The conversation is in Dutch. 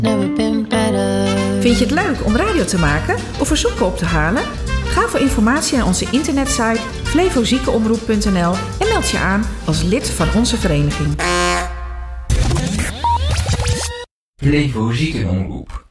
never been better. Vind je het leuk om radio te maken of verzoeken op te halen? Ga voor informatie naar onze internetsite flevoziekenomroep.nl en meld je aan als lid van onze vereniging. Flevo Ziekenomroep.